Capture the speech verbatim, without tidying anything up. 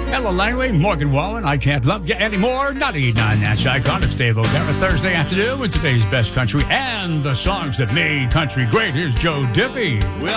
Ella Langley, Morgan Wallen, I Can't Love You Anymore, ninety-nine Nash Icon. It's Dave O'Gara, Thursday afternoon with today's best country and the songs that made country great. Here's Joe Diffie. Well,